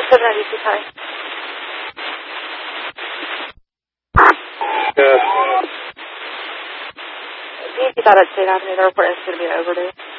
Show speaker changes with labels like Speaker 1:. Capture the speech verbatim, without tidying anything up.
Speaker 1: seven ninety-two, sorry.
Speaker 2: Good.
Speaker 1: D C thought at State Avenue, the report is going to be overdue.